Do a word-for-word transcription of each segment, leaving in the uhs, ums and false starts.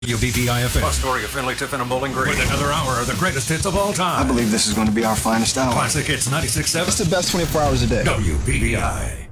W B B I F M. Astoria, Finley, Tiffin, and Bowling Green. With another hour of the greatest hits of all time. I believe this is going to be our finest hour. Classic Hits ninety-six point seven. It's the best twenty-four hours a day. W B B I.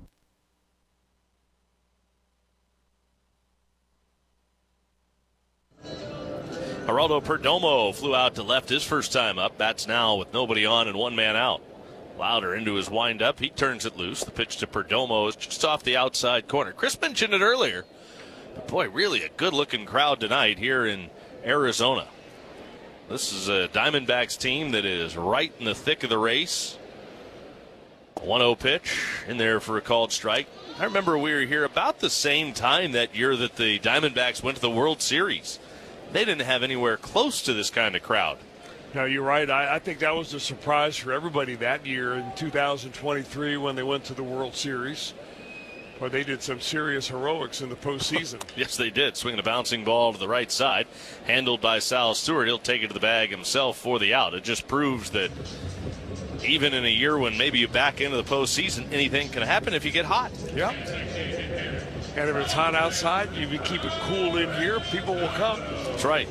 Geraldo Perdomo flew out to left his first time up. Bats now with nobody on and one man out. Lauder into his windup. He turns it loose. The pitch to Perdomo is just off the outside corner. Chris mentioned it earlier. But boy, really a good-looking crowd tonight here in Arizona. This is a Diamondbacks team that is right in the thick of the race. one oh pitch in there for a called strike. I remember we were here about the same time that year that the Diamondbacks went to the World Series. They didn't have anywhere close to this kind of crowd. No, you're right. I, I think that was a surprise for everybody that year in two thousand twenty-three when they went to the World Series, where they did some serious heroics in the postseason. Yes, they did. Swinging a bouncing ball to the right side, handled by Sal Stewart. He'll take it to the bag himself for the out. It just proves that even in a year when maybe you back into the postseason, anything can happen if you get hot. Yep. And if it's hot outside, you keep it cool in here, people will come. That's right.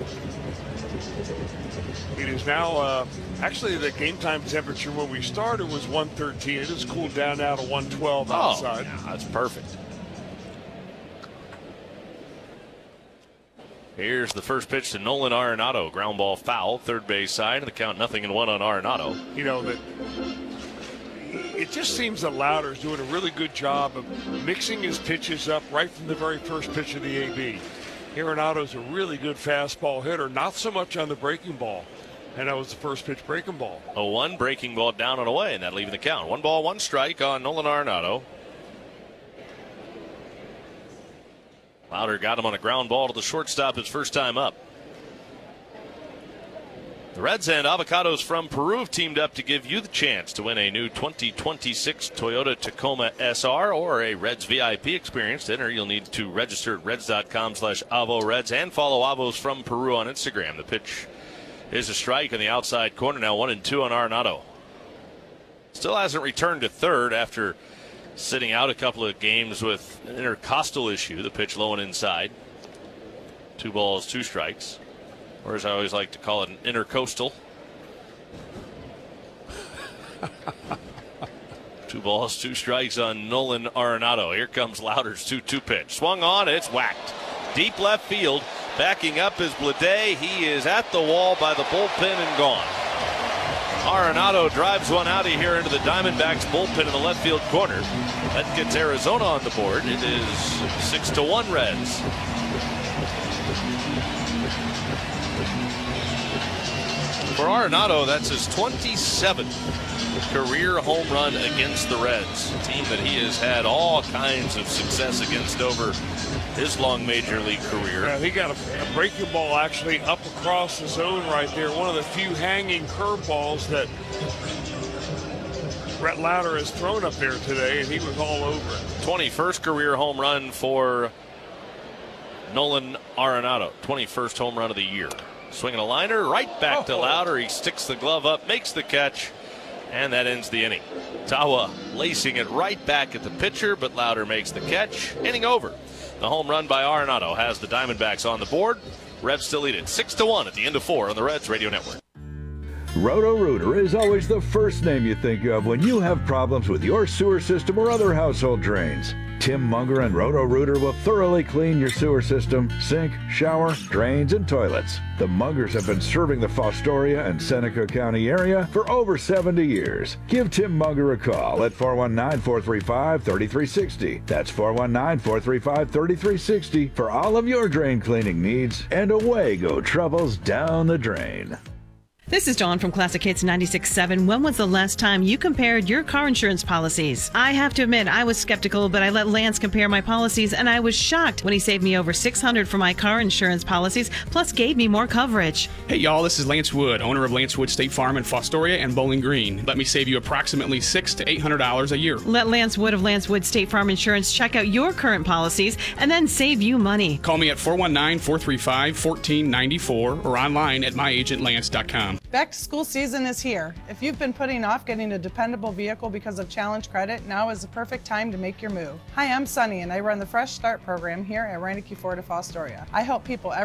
It is now, uh, actually the game time temperature when we started was one thirteen. It has cooled down now to one twelve outside. Oh, yeah, that's perfect. Here's the first pitch to Nolan Arenado. Ground ball foul, third base side, and the count nothing and one on Arenado. You know, that it just seems that Lauder's doing a really good job of mixing his pitches up right from the very first pitch of the A B. Arenado's a really good fastball hitter, not so much on the breaking ball. And that was the first pitch breaking ball. oh one, breaking ball down and away, and that'll even the count. One ball, one strike on Nolan Arenado. Lauder got him on a ground ball to the shortstop his first time up. The Reds and Avocados from Peru have teamed up to give you the chance to win a new twenty twenty-six Toyota Tacoma S R or a Reds V I P experience. To enter, you'll need to register at reds.com slash AvoReds and follow Avos from Peru on Instagram. The pitch is a strike on the outside corner. Now one and two on Arenado. Still hasn't returned to third after sitting out a couple of games with an intercostal issue. The pitch low and inside. Two balls, two strikes. Or as I always like to call it, an intercoastal. Two balls, two strikes on Nolan Arenado. Here comes Lauder's two two pitch. Swung on, it's whacked. Deep left field. Backing up is Blade. He is at the wall by the bullpen and gone. Arenado drives one out of here into the Diamondbacks bullpen in the left field corner. That gets Arizona on the board. It is six to one Reds. For Arenado, that's his twenty-seventh career home run against the Reds, a team that he has had all kinds of success against over his long major league career. Yeah, he got a, a breaking ball actually up across the zone right there. One of the few hanging curveballs that Brett Lauder has thrown up there today, and he was all over it. twenty-first career home run for Nolan Arenado. twenty-first home run of the year. Swinging a liner right back oh, to Lauder. He sticks the glove up, makes the catch, and that ends the inning. Tawa lacing it right back at the pitcher, but Lauder makes the catch. Inning over. The home run by Arenado has the Diamondbacks on the board. Reds still lead it six to one at the end of four on the Reds Radio Network. Roto-Rooter is always the first name you think of when you have problems with your sewer system or other household drains. Tim Munger and Roto-Rooter will thoroughly clean your sewer system, sink, shower, drains, and toilets. The Mungers have been serving the Fostoria and Seneca County area for over seventy years. Give Tim Munger a call at four one nine, four three five, three three six zero. That's four one nine, four three five, three three six zero for all of your drain cleaning needs, and away go troubles down the drain. This is Dawn from Classic Hits ninety-six point seven. When was the last time you compared your car insurance policies? I have to admit, I was skeptical, but I let Lance compare my policies, and I was shocked when he saved me over six hundred dollars for my car insurance policies, plus gave me more coverage. Hey, y'all, this is Lance Wood, owner of Lance Wood State Farm in Fostoria and Bowling Green. Let me save you approximately six hundred to eight hundred dollars a year. Let Lance Wood of Lance Wood State Farm Insurance check out your current policies and then save you money. Call me at four one nine, four three five, one four nine four or online at my agent lance dot com. com. Back to school season is here. If you've been putting off getting a dependable vehicle because of challenge credit, now is the perfect time to make your move. Hi, I'm Sunny and I run the Fresh Start program here at Reineke Ford of Fostoria. I help people